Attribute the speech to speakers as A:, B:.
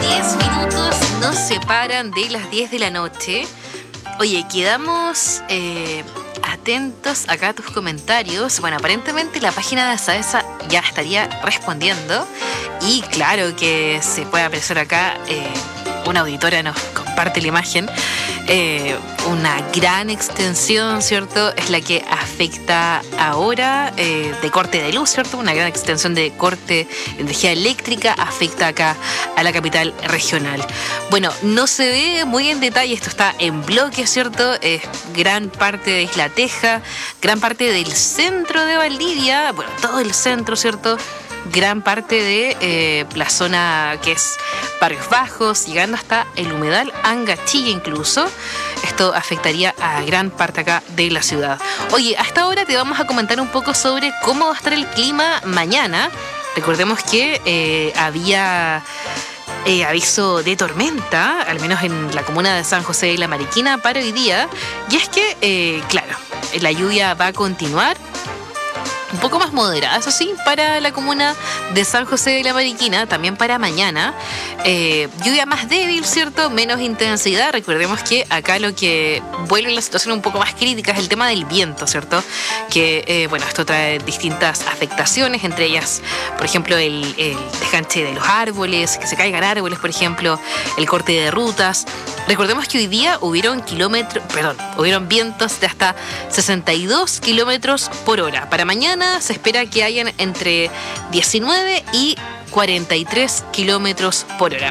A: 10 minutos nos separan de las 10 de la noche. Oye, quedamos atentos acá a tus comentarios. Bueno, aparentemente la página de Saesa ya estaría respondiendo. Y claro que se puede apreciar acá, una auditora nos comparte la imagen. Una gran extensión, ¿cierto? Es la que afecta ahora de corte de luz, ¿cierto? Una gran extensión de corte de energía eléctrica afecta acá a la capital regional. Bueno, no se ve muy en detalle, esto está en bloque, ¿cierto? Gran parte de Isla Teja, gran parte del centro de Valdivia, bueno, todo el centro, ¿cierto? Gran parte de la zona que es Barrios Bajos, llegando hasta el humedal Angachilla incluso. Esto afectaría a gran parte acá de la ciudad. Oye, hasta ahora te vamos a comentar un poco sobre cómo va a estar el clima mañana. Recordemos que había aviso de tormenta, al menos en la comuna de San José de la Mariquina para hoy día. Y es que, claro, la lluvia va a continuar. Un poco más moderada, eso sí, para la comuna de San José de la Mariquina, también para mañana. Lluvia más débil, ¿cierto? Menos intensidad. Recordemos que acá lo que vuelve la situación un poco más crítica es el tema del viento, ¿cierto? Que, bueno, esto trae distintas afectaciones, entre ellas, por ejemplo, el desganche de los árboles, que se caigan árboles, por ejemplo, el corte de rutas. Recordemos que hoy día hubieron vientos de hasta 62 kilómetros por hora. Para mañana se espera que hayan entre 19 y 43 kilómetros por hora.